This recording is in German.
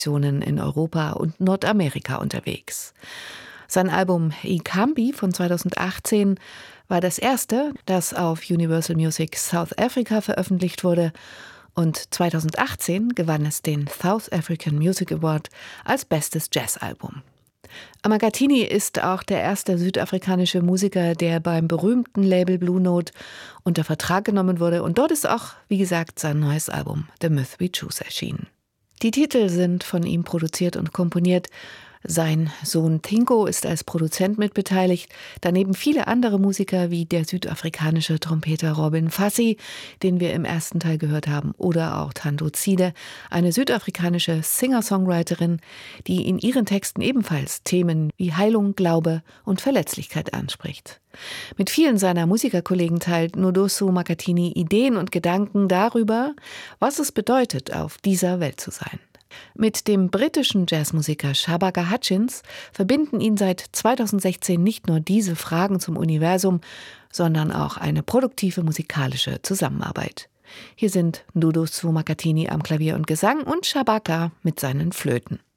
Produktionen in Europa und Nordamerika unterwegs. Sein Album Ikambi von 2018 war das erste, das auf Universal Music South Africa veröffentlicht wurde, und 2018 gewann es den South African Music Award als bestes Jazzalbum. Amakhathini ist auch der erste südafrikanische Musiker, der beim berühmten Label Blue Note unter Vertrag genommen wurde, und dort ist auch, wie gesagt, sein neues Album The Myth We Choose erschienen. Die Titel sind von ihm produziert und komponiert. Sein Sohn Tinko ist als Produzent mitbeteiligt, daneben viele andere Musiker wie der südafrikanische Trompeter Robin Fassie, den wir im ersten Teil gehört haben, oder auch Thando Zide, eine südafrikanische Singer-Songwriterin, die in ihren Texten ebenfalls Themen wie Heilung, Glaube und Verletzlichkeit anspricht. Mit vielen seiner Musikerkollegen teilt Nodoso Makhathini Ideen und Gedanken darüber, was es bedeutet, auf dieser Welt zu sein. Mit dem britischen Jazzmusiker Shabaka Hutchins verbinden ihn seit 2016 nicht nur diese Fragen zum Universum, sondern auch eine produktive musikalische Zusammenarbeit. Hier sind Nodoso Makhathini am Klavier und Gesang und Shabaka mit seinen Flöten.